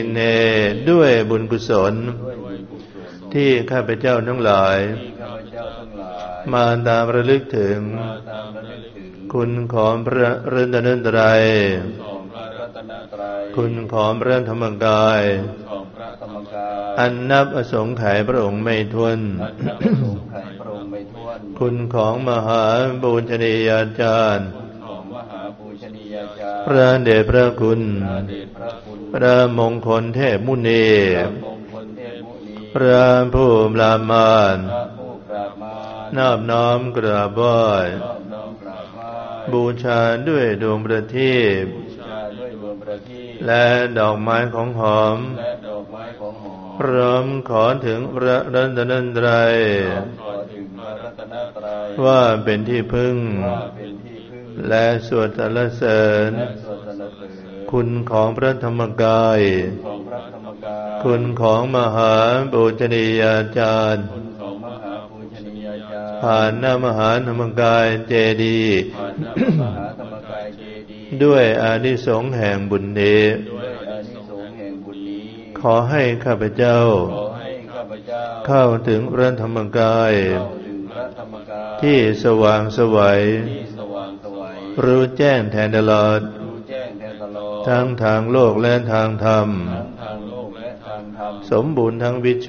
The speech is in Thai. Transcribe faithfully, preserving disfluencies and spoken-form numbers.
เนด้วยบุญกุศลที่ข้าพเจ้าทั้งหลายมาตามระลึกถึงคุณของพระรัตนตรัยคุณของพระธรรมกายอันนับอสงไขยพระองค์ไม่ถ้วนคุณของมหาบูชนียาจารย์พระเดชพระคุณพระมงคลเทพมุนีพระผู้ปราบมารนอบน้อมกราบไหว้บูชาด้วยดวงประทีปและดอกไม้ของหอมพร้อมขอถึงพระรัตนตรัยว่าเป็นที่พึ่งและสวดสรรเสริญคุณของพระธรรมกายคุณของมหาบูชนียาจารย์ผ่านหน้ามหาธรรมกายเจดีย์ด้วยอานิสงส์แห่งบุญนี้ขอให้ข้าพเจ้าเข้าถึงพระธรรมกายที่สว่างไสวรู้แจ้งแทงตลอดทั้งทางโลกและทางธรรมสมบูรณ์ทั้งวิช